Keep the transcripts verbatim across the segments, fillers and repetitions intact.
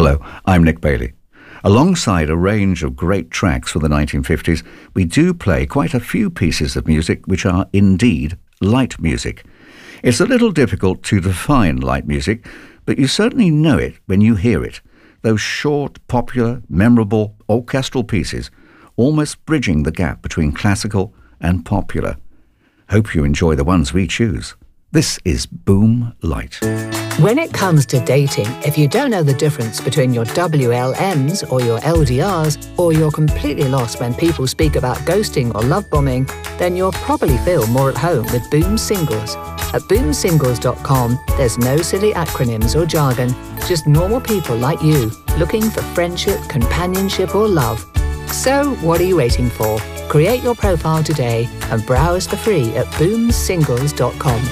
Hello, I'm Nick Bailey. Alongside a range of great tracks from the nineteen fifties, we do play quite a few pieces of music which are indeed light music. It's a little difficult to define light music, but you certainly know it when you hear it. Those short, popular, memorable orchestral pieces, almost bridging the gap between classical and popular. Hope you enjoy the ones we choose. This is Boom Light. When it comes to dating, if you don't know the difference between your W L Ms or your L D Rs, or you're completely lost when people speak about ghosting or love bombing, then you'll probably feel more at home with Boom Singles. At boom singles dot com, there's no silly acronyms or jargon, just normal people like you, looking for friendship, companionship or love. So what are you waiting for? Create your profile today and browse for free at boom singles dot com.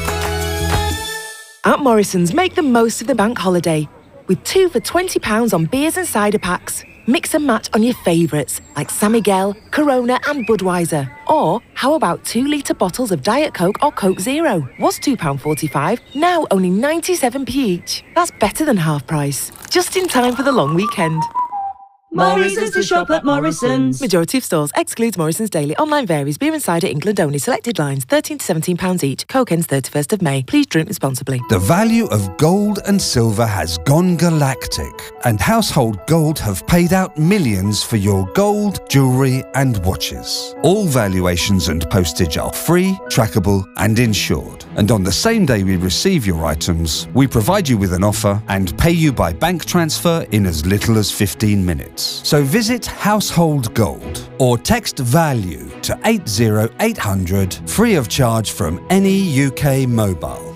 At Morrison's, make the most of the bank holiday with two for twenty pounds on beers and cider packs. Mix and match on your favourites like San Miguel, Corona and Budweiser. Or how about two litre bottles of Diet Coke or Coke Zero? Was two pounds forty-five, now only ninety-seven p each. That's better than half price. Just in time for the long weekend. Morrison's to shop at Morrison's. Majority of stores excludes Morrison's Daily. Online varies. Beer and cider England only. Selected lines thirteen to seventeen pounds each. Coke ends thirty-first of May. Please drink responsibly. The value of gold and silver has gone galactic, and Household Gold have paid out millions for your gold, jewellery and watches. All valuations and postage are free, trackable and insured. And on the same day we receive your items, we provide you with an offer and pay you by bank transfer in as little as fifteen minutes. So visit Household Gold or text VALUE to eight zero eight hundred free of charge from any U K mobile.